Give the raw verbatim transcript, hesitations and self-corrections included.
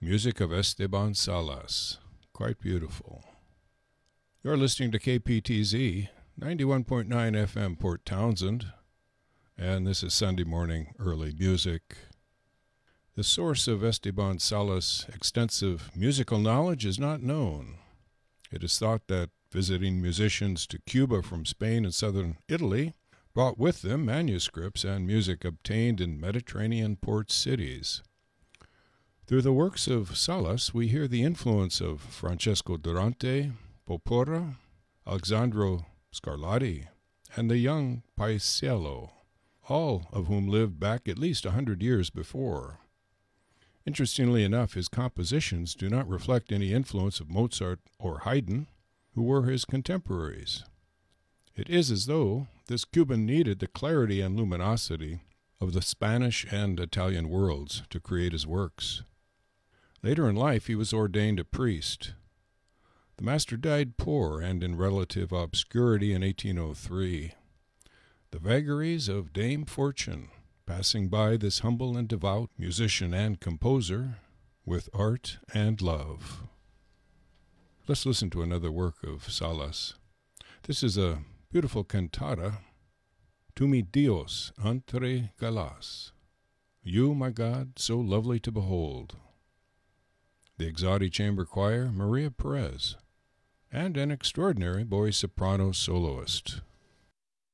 music of Esteban Salas. Quite beautiful. You're listening to K P T Z, ninety-one point nine F M Port Townsend, and this is Sunday morning early music. The source of Esteban Salas' extensive musical knowledge is not known. It is thought that visiting musicians to Cuba from Spain and southern Italy brought with them manuscripts and music obtained in Mediterranean port cities. Through the works of Salas, we hear the influence of Francesco Durante, Popora, Alexandro Scarlatti, and the young Paisiello, all of whom lived back at least a hundred years before. Interestingly enough, his compositions do not reflect any influence of Mozart or Haydn, who were his contemporaries. It is as though this Cuban needed the clarity and luminosity of the Spanish and Italian worlds to create his works. Later in life, he was ordained a priest. The master died poor and in relative obscurity in eighteen oh three. The vagaries of Dame Fortune, passing by this humble and devout musician and composer with art and love. Let's listen to another work of Salas. This is a beautiful cantata, Tu mi Dios entre galas, You, my God, so lovely to behold. The Exotti Chamber Choir, Maria Perez, and an extraordinary boy soprano soloist.